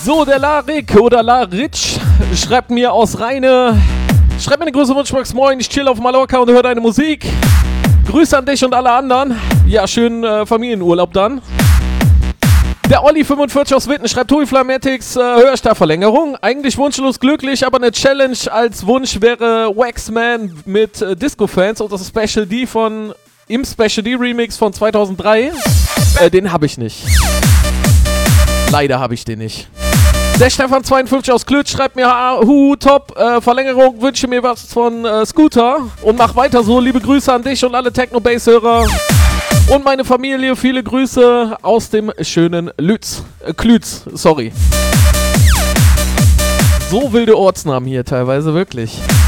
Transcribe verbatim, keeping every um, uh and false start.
So, der Larik oder Laritsch schreibt mir aus Rheine. Schreib mir eine große Wunschbox. Moin, ich chill auf Mallorca und höre deine Musik. Grüße an dich und alle anderen. Ja, schönen äh, Familienurlaub dann. Der Olli fünfundvierzig aus Witten schreibt, Tobi Flamatics, äh, Hörstarverlängerung. Eigentlich wunschlos glücklich, aber eine Challenge als Wunsch wäre Waxman mit äh, Disco-Fans und das Special D von, im Special D Remix von zweitausenddrei. Äh, den habe ich nicht. Leider habe ich den nicht. Der Stefan zweiundfünfzig aus Klötz schreibt mir, hu, top, äh, Verlängerung, wünsche mir was von äh, Scooter und mach weiter so. Liebe Grüße an dich und alle Techno-Bass-Hörer und meine Familie. Viele Grüße aus dem schönen Lütz. Äh, Klütz, sorry. So wilde Ortsnamen hier teilweise, wirklich.